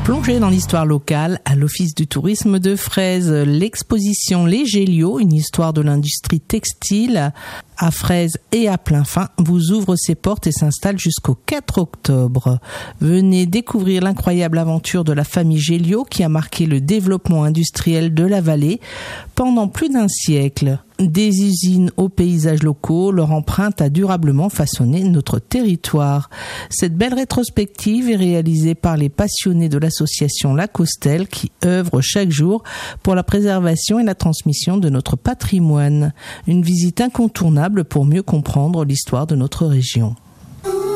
Plongée dans l'histoire locale à l'Office du tourisme de Fraise, l'exposition Les Géliaux, une histoire de l'industrie textile à Fraise et à Plainfin, vous ouvre ses portes et s'installe jusqu'au 4 octobre. Venez découvrir l'incroyable aventure de la famille Géliaux qui a marqué le développement industriel de la vallée pendant plus d'un siècle. Des usines aux paysages locaux, leur empreinte a durablement façonné notre territoire. Cette belle rétrospective est réalisée par les passionnés de l'association La Costelle qui œuvrent chaque jour pour la préservation et la transmission de notre patrimoine. Une visite incontournable pour mieux comprendre l'histoire de notre région.